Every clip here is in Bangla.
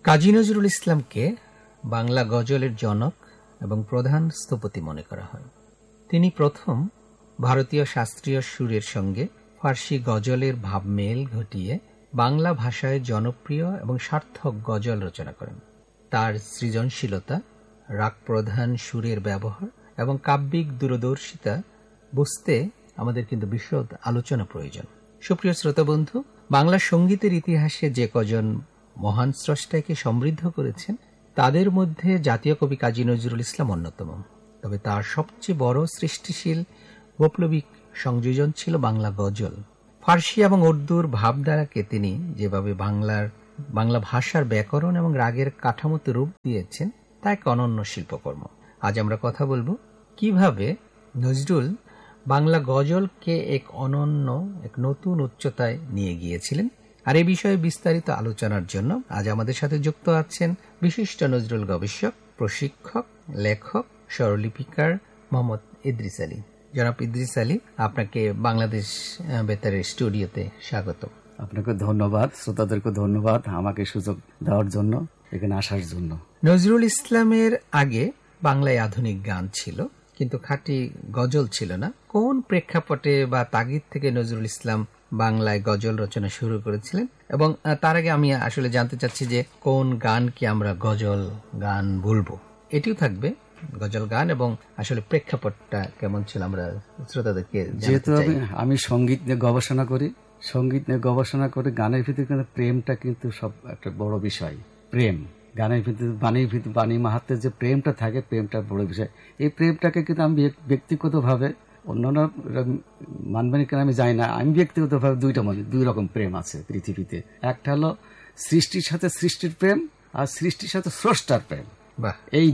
কাজী নজরুল ইসলামকে বাংলা গজলের জনক এবং প্রধান স্থপতি মনে করা হয়। তিনি প্রথম ভারতীয় শাস্ত্রীয় সুরের সঙ্গে ফার্সি গজলের ভাবমেল ঘটিয়ে বাংলা ভাষায় জনপ্রিয় এবং সার্থক গজল রচনা করেন। তার সৃজনশীলতা, রাগ প্রধান সুরের ব্যবহার এবং কাব্যিক দূরদর্শিতা বুঝতে আমাদের কিন্তু বিশদ আলোচনা প্রয়োজন। সুপ্রিয় শ্রোতাবন্ধু, বাংলা সঙ্গীতের ইতিহাসে যে কজন মহান স্রষ্টাকে সমৃদ্ধ করেছেন তাদের মধ্যে জাতীয় কবি কাজী নজরুল ইসলাম অন্যতম। তবে তার সবচেয়ে বড় সৃষ্টিশীল বৈপ্লবিক সংযোজন ছিল বাংলা গজল। ফার্সি এবং উর্দুর ভাবধারাকে তিনি যেভাবে বাংলা ভাষার ব্যাকরণ এবং রাগের কাঠামোতে রূপ দিয়েছেন তা এক অনন্য শিল্পকর্ম। আজ আমরা কথা বলবো কিভাবে নজরুল বাংলা গজলকে এক অনন্য, এক নতুন উচ্চতায় নিয়ে গিয়েছিলেন। আর এই বিষয়ে বিস্তারিত আলোচনার জন্য আজ আমাদের সাথে যুক্ত আছেন বিশিষ্ট নজরুল গবেষক, প্রশিক্ষক, লেখক, স্বরলিপিকার মোহাম্মদ ইদ্রিস আলী। জনাব ইদ্রিস আলী, আপনাকে বাংলাদেশ বেতারের স্টুডিওতে স্বাগত। আপনাকে ধন্যবাদ, শ্রোতাদেরকে ধন্যবাদ আমাকে সুযোগ দেওয়ার জন্য, এখানে আসার জন্য। নজরুল ইসলামের আগে বাংলায় আধুনিক গান ছিল, কিন্তু খাঁটি গজল ছিল না। কোন প্রেক্ষাপটে বা তাগিদ থেকে নজরুল ইসলাম বাংলায় গজল রচনা শুরু করেছিলেন? এবং তার আগে আমি আসলে জানতে চাচ্ছি যে কোন গান কি আমরা গজল গান বলবো, এটিও থাকবে গজল গান, এবং আসলে প্রেক্ষাপটটা কেমন ছিল আমরা শ্রোতাদেরকে। যেহেতু আমি সঙ্গীত নিয়ে গবেষণা করি, গানের ভিতরে কিন্তু প্রেমটা কিন্তু সব একটা বড় বিষয়। প্রেম গানের ভিতরে, বাণী মাহাত্ম্যের যে প্রেমটা থাকে, প্রেমটা বড় বিষয়। এই প্রেমটাকে কিন্তু আমি ব্যক্তিগতভাবে, অন্যান্য মানবেন কিনা আমি জানি না, আমি ব্যক্তিগতভাবে দুই রকম প্রেম আছে পৃথিবীতে। একটা হলো সৃষ্টির সাথে সৃষ্টির প্রেম, আর সৃষ্টির সাথে স্রষ্টার প্রেম। এই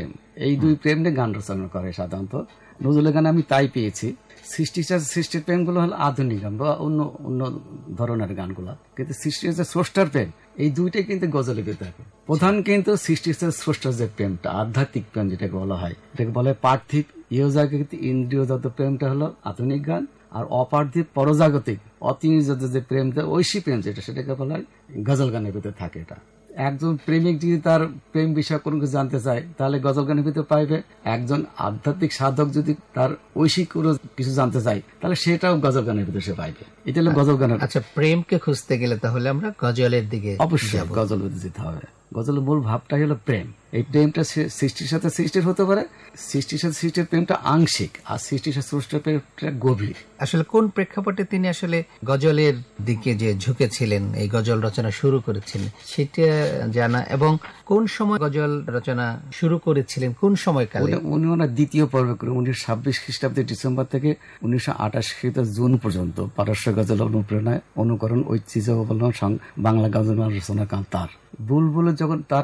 দুই প্রেম নিয়ে গান রচনা করে সাধারণত নজরুলের গানে আমি তাই পেয়েছি। সৃষ্টির সাথে সৃষ্টির প্রেমগুলো হলো আধুনিক গান বা অন্য ধরনের গানগুলো, কিন্তু সৃষ্টির সাথে স্রষ্টার প্রেম, এই দুইটাই কিন্তু গজলে পেতে থাকে। প্রধান কিন্তু সৃষ্টির সাথে স্রষ্টার যে প্রেমটা, আধ্যাত্মিক প্রেম যেটাকে বলা হয়, এটাকে বলা হয় পার্থিব ইহজাগতিক ইন্দ্রিয়জাত প্রেমটা হলো আধুনিক গান, আর অপার্থিব পরজাগতিক অতিনির্জাত যে প্রেমটা, ঐশী প্রেম যেটা, সেটাকে বলা হয় গজল গানের ভিতরে থাকে। এটা একজন প্রেমিক যদি তার প্রেম বিষয়ে কোনো কিছু জানতে চায় তাহলে গজল গানের ভিতরে পাইবে। একজন আধ্যাত্মিক সাধক যদি তার ঐশী কোনো কিছু জানতে চায় তাহলে সেটাও গজল গানের ভিতরে সে পাইবে। এটা হলো গজল গানের। আচ্ছা, প্রেমকে খুঁজতে গেলে তাহলে আমরা গজলের দিকে অবশ্যই গজল যেতে হবে। গজলের মূল ভাবটাই হলো প্রেম। এই প্রেমটা সৃষ্টির সাথে সৃষ্টির হতে পারে, সৃষ্টির সাথে সৃষ্টির প্রেমটা আংশিক, আর সৃষ্টির সাথে স্রষ্টার প্রেমটা গভীর। আসলে কোন প্রেক্ষাপটে তিনি আসলে গজলের দিকে যে ঝুঁকেছিলেন, এই গজল রচনা শুরু করেছিলেন সেটা জানা, এবং কোন সময় গজল রচনা শুরু করেছিলেন, কোন সময়কালে? উনি ওনার দ্বিতীয় পর্বে করে 1926 খ্রিস্টাব্দের ডিসেম্বর থেকে 1928 খ্রিস্টাব্দের জুন পর্যন্ত পারস্য গজল অনুপ্রেরণায় অনুকরণ ঐতিহ্য বাংলা গজল রচনা কাল তার। বুলবুল যখন তার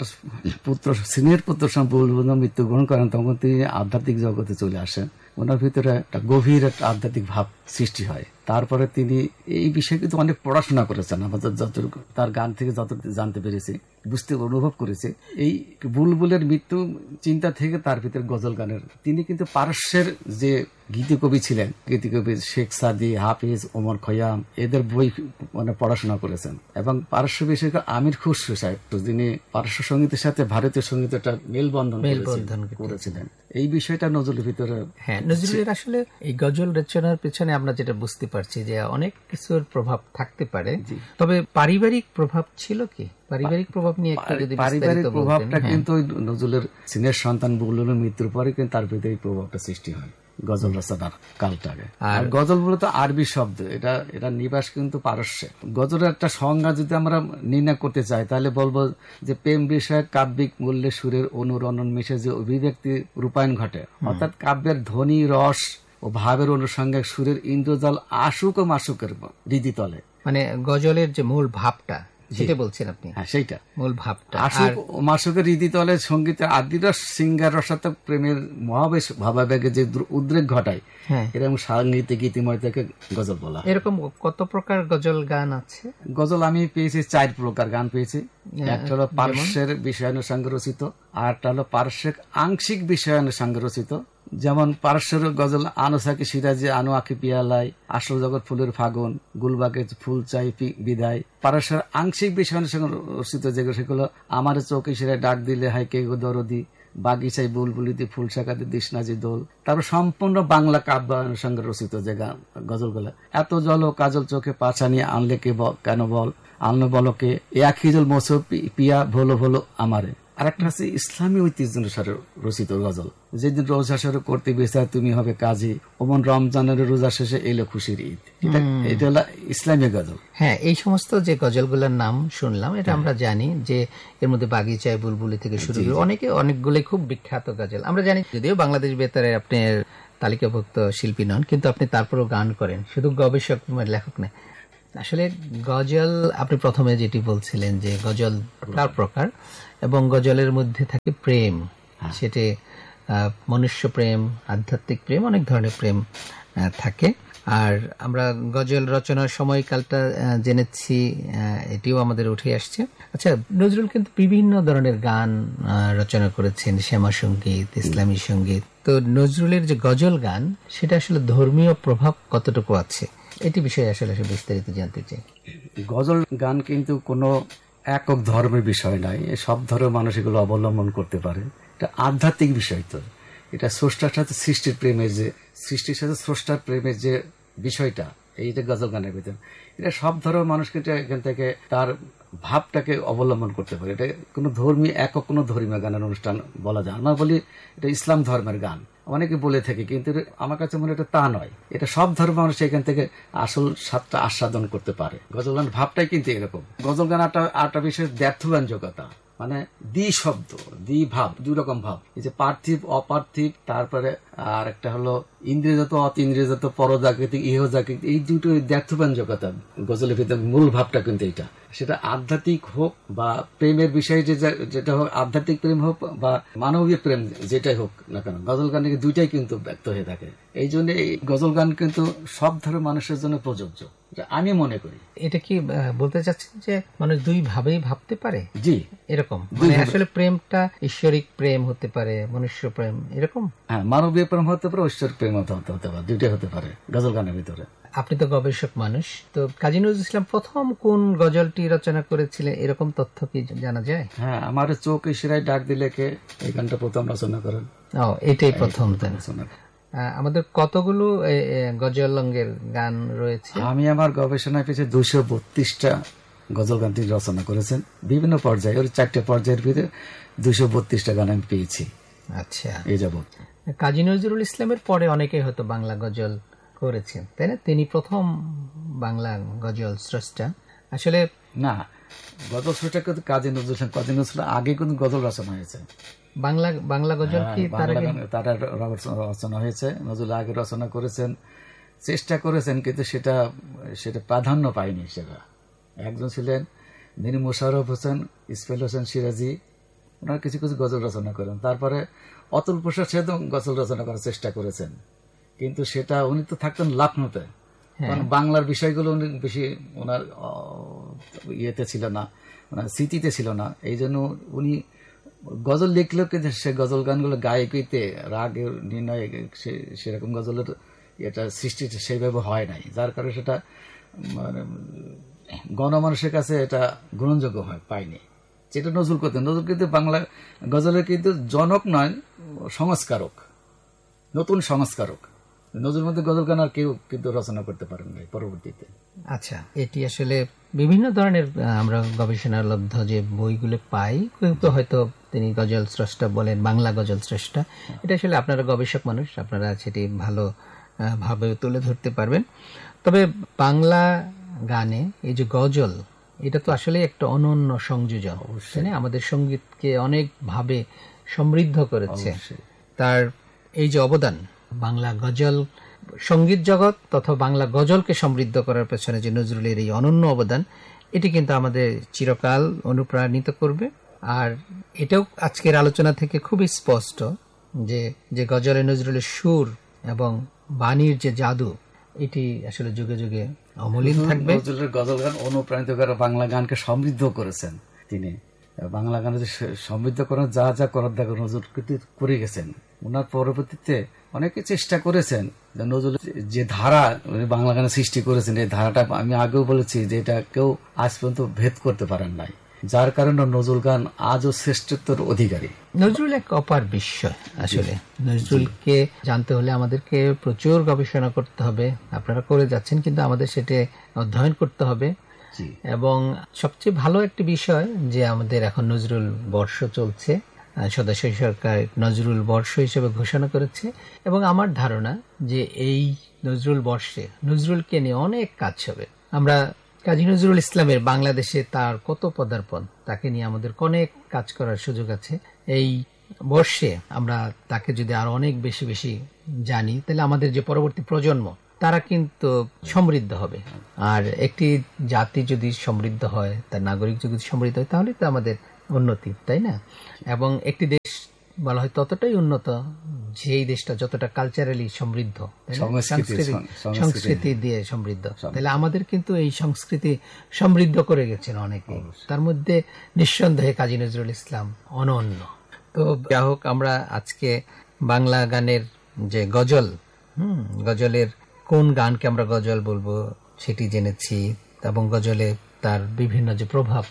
সিনিয়র পুত্র বুলবুল মৃত্যুগ্রহণ করেন তখন তিনি আধ্যাত্মিক জগতে চলে আসেন। ওনার ভিতরে একটা গভীর একটা আধ্যাত্মিক ভাব সৃষ্টি হয়। তারপরে তিনি এই বিষয়ে কিন্তু অনেক পড়াশোনা করেছেন। আমাদের যতটুকু তার গান থেকে যতটুকু জানতে পেরেছি, বুঝতে অনুভব করেছে, এই বুলবুলের মৃত্যু চিন্তা থেকে তার ভিতরে গজল গানের, তিনি কিন্তু পারস্যের যে গীতিকবি ছিলেন, গীতিকবি শেখ সাদি, হাফিজ, ওমর খৈয়াম, এদের বই মানে পড়াশোনা করেছেন। এবং পারস্য বিশেষ করে আমির খুসরো সাহেব, যিনি পারস্য সঙ্গীতের সাথে ভারতীয় সঙ্গীতের একটা মেলবন্ধন করেছিলেন, এই বিষয়টা নজরুলের ভিতরে। হ্যাঁ, নজরুলের আসলে এই গজল রচনার পেছনে আমরা যেটা বুঝতে পারছি যে অনেক কিছুর প্রভাব থাকতে পারে, তবে পারিবারিক প্রভাব ছিল কি? পারিবারিক প্রভাব নিয়ে একটু যদি পারিবারিক প্রভাবটা কিন্তু নজরুলের সিনের সন্তান বুলবুলের মৃত্যুর পরে কিন্তু তার ভিতরে এই প্রভাবটা সৃষ্টি হয় গজল রচনার কালটাকে। আর গজল মূলত আরবি শব্দ, এটা নিবাস কিন্তু পারস্যে। গজলের একটা সংজ্ঞা যদি আমরা নির্ণয় করতে চাই তাহলে বলবো যে প্রেম বিষয়ক কাব্যিক মূল্যে সুরের অনুরণন মিশে যে অভিব্যক্তি রূপায়ণ ঘটে, অর্থাৎ কাব্যের ধ্বনি, রস ও ভাবের অনুষঙ্গে সুরের ইন্দ্রজাল আশুক ও মাসুকের হৃদিতলে, মানে গজলের যে মূল ভাবটা সেটা বলছেন আপনি? হ্যাঁ, সেইটা মূল ভাবটা। আশুক ও মাসুকের হৃদিতলে সঙ্গীতের আদিরস সিঙ্গার রসাত্মক প্রেমের মহাবেশ ভাবাবেগে যে উদ্রেক ঘটায়, এরকম সাংগীতিক গীতিময় থেকে গজল বলা। এরকম কত প্রকার গজল গান আছে? গজল আমি পেয়েছি 4 প্রকার গান পেয়েছি। একটা হলো পারস্যের বিষয়ানুসাঙ্গে রচিত, আর একটা হলো পারস্যের আংশিক বিষয়ানুসাঙ্গে রচিত, যেমন পারস্যের গজল আনো সাকি সিরাজে আনো আঁকি পিয়ালাই, আসল জগৎ ফুলের ফাগুন, গুলবাগে ফুল চাই বিদায়। পারস্যের আংশিক বিষয়ের সঙ্গে রচিত যেগুলো সেগুলো আমার চোখে সেরা ডাক দিলে হাই কে গো দরদি, বাগিচায় বুলবুলিতে ফুল শাখাতে দিশনাজি দোল। তারপর সম্পূর্ণ বাংলা কাব্যায়নের সঙ্গে রচিত যে গজলগুলো, এত জল ও কাজল চোখে পাছা নিয়ে আনলে কে কেন বল, আনলো বলকে এক হিজল মোসো পিয়া ভোলো ভোলো আমারে। আর একটা আছে ইসলামী ঐতিহ্য অনুসারে রচিত গজল, যেদিন রোজা শুরু করতে বিচার তুমি হবে কাজী, ওমন রমজানের রোজা শেষে এলো খুশির ঈদ। এটা হলো ইসলামী গজল। হ্যাঁ, এই সমস্ত যে গজলগুলোর নাম শুনলাম এটা আমরা জানি যে এর মধ্যে বাগিচায় বুলবুলি থেকে শুরু করে অনেকগুলো খুব বিখ্যাত গজল আমরা জানি। যদিও বাংলাদেশ বেতারে আপনি তালিকাভুক্ত শিল্পী নন, কিন্তু আপনি তারপরেও গান করেন, শুধু গবেষক লেখক না। আসলে গজল আপনি প্রথমে যেটি বলছিলেন যে গজল চার প্রকার এবং গজলের মধ্যে থাকে প্রেম, সেটি মনুষ্য প্রেম, আধ্যাত্মিক প্রেম, অনেক ধরনের প্রেম থাকে। আর আমরা গজল রচনার সময়কালটা জেনেছি, এটিও আমাদের উঠে আসছে। আচ্ছা, নজরুল কিন্তু বিভিন্ন ধরনের গান রচনা করেছেন, শ্যামা সঙ্গীত, ইসলামী সঙ্গীত। তো নজরুলের যে গজল গান সেটা আসলে ধর্মীয় প্রভাব কতটুকু আছে, এটি বিষয়ে আসলে বিস্তারিত জানতে চাই। গজল গান কিন্তু কোনো একক ধর্মের বিষয় নাই, সব ধর্মের মানুষ এগুলো অবলম্বন করতে পারে। এটা আধ্যাত্মিক বিষয়, তো এটা স্রষ্টার সাথে সৃষ্টির প্রেমের, যে সৃষ্টির সাথে স্রষ্টার প্রেমের যে বিষয়টা, এইটা গজল গানের ভিতরে এটা সব ধর্মের মানুষ কিন্তু এখান থেকে তার ভাবটাকে অবলম্বন করতে পারে। এটা কোনো ধর্মীয় একক কোনো ধর্মীয় গানের অনুষ্ঠান বলা যায়। আমরা বলি এটা ইসলাম ধর্মের গান, অনেকে বলে থাকে, কিন্তু আমার কাছে মনে হয় এটা তা নয়। এটা সব ধর্মের মানুষ এখান থেকে আসল স্বাদটা আস্বাদন করতে পারে। গজল গান ভাবটাই কিন্তু এরকম। গজল গান আটটা বিষয়ের দ্ব্যর্থব্যঞ্জকতা, মানে দ্বি শব্দ, দ্বি ভাব, দুই রকম ভাব। এই যে পার্থিব অপার্থিব, তারপরে আর একটা হলো ইন্দ্রিয়জাত অতীন্দ্রিয়জাত, পরজাগতিক ইহজাগতিক, এই দুটো দ্ব্যর্থব্যঞ্জকতা গজলের ভিতরে মূল ভাবটা কিন্তু এইটা। সেটা আধ্যাত্মিক হোক বা প্রেমের বিষয়ে যেটা হোক, আধ্যাত্মিক প্রেম হোক বা মানবীয় প্রেম যেটাই হোক না কেন, গজল গানে দুইটাই কিন্তু ব্যক্ত হয়ে থাকে। এই জন্য এই গজল গান কিন্তু সব ধরনের মানুষের জন্য প্রযোজ্য, আমি মনে করি। এটা কি বলতে চাচ্ছেন যে মানুষ দুই ভাবেই ভাবতে পারে? জি, এরকম মানে আসলে প্রেমটা ঈশ্বরিক প্রেম হতে পারে, মনুষ্য প্রেম এরকম, হ্যাঁ, মানবীয় প্রেম হতে পারে, ঈশ্বরিক প্রেম হতে পারে, দুইটাই হতে পারে গজল গানের ভিতরে। আপনি তো গবেষক মানুষ, তো কাজী নজরুল ইসলাম প্রথম কোন গজলটি রচনা করেছিলেন এরকম তথ্য কি জানা যায়? হ্যাঁ, আমার চোখ ইশারায় ডাক দিলে কে, এই গানটা প্রথম রচনা করেন। এটাই প্রথম। আমাদের কতগুলো গজলঙ্গের গান রয়েছে? আমি আমার গবেষণায় পেয়েছি 232টা গজল গান তিনি রচনা করেছেন বিভিন্ন পর্যায়ে, ওর 4টে পর্যায়ের ভিতরে 232টা গান আমি পেয়েছি। আচ্ছা, এই যাবত কাজী নজরুল ইসলামের পরে অনেকেই হয়তো বাংলা গজল করেছেন, তাই না? তিনি প্রথম বাংলা গজল স্রষ্টা। আসলে না, গজল স্রষ্টা কিন্তু কাজী নজরুল ইসলাম। কাজী নজরুল আগে কিন্তু গজল রচনা হয়েছে, বাংলা গজল কি তারা রচনা হয়েছে। নজরুল আগে রচনা করেছেন, চেষ্টা করেছেন, কিন্তু সেটা প্রাধান্য পায়নি। সেটা একজন ছিলেন মীর মোশাররফ হোসেন, ইসমাইল হোসেন সিরাজি, ওনারা কিছু কিছু গজল রচনা করেন। তারপরে অতুল প্রসাদ সেন গজল রচনা করার চেষ্টা করেছেন, কিন্তু সেটা উনি তো থাকতেন লখনৌতে, কারণ বাংলার বিষয়গুলো উনি বেশি ওনার ইয়েতে ছিল না, ওনার স্মৃতিতে ছিল না। এই জন্য উনি গজল লিখলেও কিন্তু সে গজল গানগুলো গায়কিতে রাগের নির্ণয় সেরকম গজলের এটা সৃষ্টি সেইভাবে হয় নাই, যার কারণে সেটা মানে গণমানুষের কাছে এটা গ্রহণযোগ্য পায়নি। যেটা নজরুল করতেন, নজরুল কিন্তু বাংলা গজলের কিন্তু জনক নয়, সংস্কারক, নতুন সংস্কারক। নজরুল মধ্যে গজল গান আর কেউ কিন্তু রচনা করতে পারেন নাই পরবর্তীতে। আচ্ছা, এটি আসলে বিভিন্ন ধরনের আমরা গবেষণালব্ধ যে বইগুলো পাই, কিন্তু হয়তো তিনি গজল স্রষ্টা বলেন, বাংলা গজল স্রষ্টা, এটা আসলে আপনারা গবেষক মানুষ, আপনারা সেটি ভালো ভাবে তুলে ধরতে পারবেন। তবে বাংলা গানে এই যে গজল, এটা তো আসলে একটা অনন্য সংযোজন, আমাদের সঙ্গীতকে অনেক ভাবে সমৃদ্ধ করেছে। তার এই যে অবদান, বাংলা গজল সঙ্গীত জগৎ তথা বাংলা গজলকে সমৃদ্ধ করার পেছনে যে নজরুলের এই অনন্য অবদান, এটি কিন্তু আমাদের চিরকাল অনুপ্রাণিত করবে। আর এটাও আজকের আলোচনা থেকে খুবই স্পষ্ট যে গজলে নজরুলের সুর এবং বাণীর যে জাদু, এটি আসলে যুগে যুগে অমলিন থাকবে। নজরুলের গজল গান অনুপ্রাণিত করে বাংলা গানকে সমৃদ্ধ করেছেন তিনি। বাংলা গানে যে সমৃদ্ধ করার যা যা করার দেখো নজরুল কিন্তু করে গেছেন। ওনার পরবর্তীতে অনেকে চেষ্টা করেছেন, নজরুল যে ধারা বাংলা গানে সৃষ্টি করেছেন, এই ধারাটা আমি আগেও বলেছি যে এটা কেউ আজ পর্যন্ত ভেদ করতে পারেন নাই, যার কারণে নজরুল গান আজও শ্রেষ্ঠত্বের অধিকারী। নজরুল এক অপার বিস্ময়। আসলে নজরুলকে জানতে হলে আমাদেরকে প্রচুর গবেষণা করতে হবে, আপনারা করে যাচ্ছেন, কিন্তু আমাদের সেটা অধ্যয়ন করতে হবে। এবং সবচেয়ে ভালো একটি বিষয় যে আমাদের এখন নজরুল বর্ষ চলছে, সদস্য সরকার নজরুল বর্ষ হিসেবে ঘোষণা করেছে, এবং আমার ধারণা যে এই নজরুল বর্ষে নজরুলকে নিয়ে অনেক কাজ হবে। আমরা কাজী নজরুল ইসলামের বাংলাদেশে তার কত পদার্পণ, তাকে নিয়ে আমাদের অনেক কাজ করার সুযোগ আছে। এই বর্ষে আমরা তাকে যদি আরো অনেক বেশি বেশি জানি, তাহলে আমাদের যে পরবর্তী প্রজন্ম তারা কিন্তু সমৃদ্ধ হবে। আর একটি জাতি যদি সমৃদ্ধ হয়, তার নাগরিক যদি সমৃদ্ধ হয়, তাহলে তো আমাদের উন্নতি, তাই না? এবং একটি দেশ বলা হয় ততটাই উন্নত যেই দেশটা যতটা কালচারালি সমৃদ্ধ, সংস্কৃতি দিয়ে সমৃদ্ধ। তাহলে আমাদের কিন্তু এই সংস্কৃতি সমৃদ্ধ করে গেছেন অনেকে, তার মধ্যে নিঃসন্দেহে কাজী নজরুল ইসলাম অনন্য। তো যা হোক, আমরা আজকে বাংলা গানের যে গজল, গজলের কোন গানকে আমরা গজল বলবো সেটি জেনেছি, এবং গজলে তার বিভিন্ন যে প্রভাব